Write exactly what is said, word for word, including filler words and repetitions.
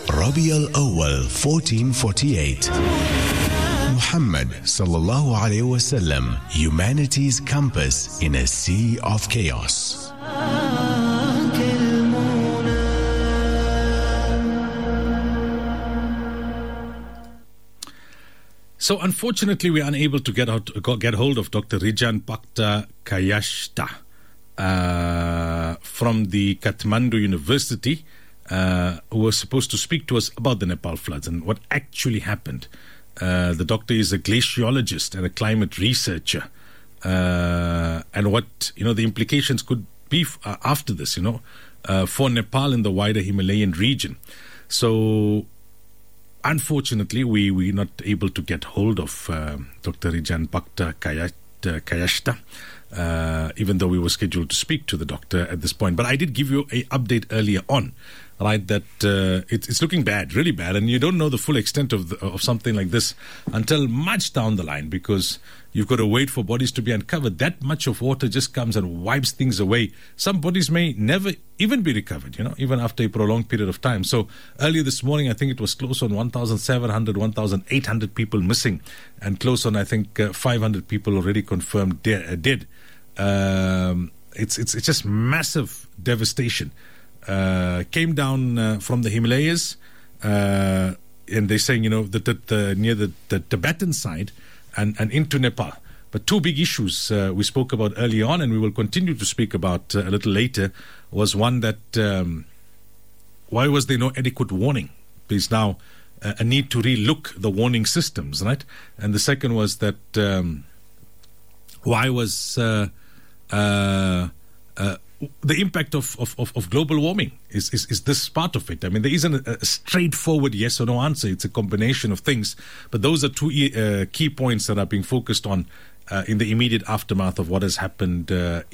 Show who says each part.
Speaker 1: Rabi al-Awwal fourteen forty-eight. Muhammad sallallahu alayhi wasallam, humanity's compass in a sea of chaos.
Speaker 2: So unfortunately, we are unable to get out, get hold of Doctor Rijan Pakta Kayashta uh, from the Kathmandu University, uh, who was supposed to speak to us about the Nepal floods and what actually happened. Uh, the doctor is a glaciologist and a climate researcher, uh, and what you know the implications could be f- uh, after this, you know, uh, for Nepal and the wider Himalayan region. So. Unfortunately, we were not able to get hold of uh, Doctor Rijan Pakta Kayashta, uh, even though we were scheduled to speak to the doctor at this point. But I did give you an update earlier on, right, that uh, it, it's looking bad, really bad, and you don't know the full extent of, the, of something like this until much down the line, because you've got to wait for bodies to be uncovered. That much of water just comes and wipes things away. Some bodies may never even be recovered, you know, even after a prolonged period of time. So earlier this morning, I think it was close on one thousand seven hundred, one thousand eight hundred people missing, and close on, I think, uh, five hundred people already confirmed de- uh, dead. Um, it's, it's, it's just massive devastation. Uh, came down uh, from the Himalayas, uh, and they're saying, you know, that, that uh, near the, the Tibetan side, And, and into Nepal. But two big issues uh, we spoke about early on, and we will continue to speak about uh, a little later, was one that um, why was there no adequate warning? There's now uh, a need to relook the warning systems, right? And the second was that um, why was uh, uh, uh, the impact of, of, of global warming? Is, is is this part of it? I mean, there isn't a, a straightforward yes or no answer. It's a combination of things. But those are two uh, key points that are being focused on uh, in the immediate aftermath of what has happened uh,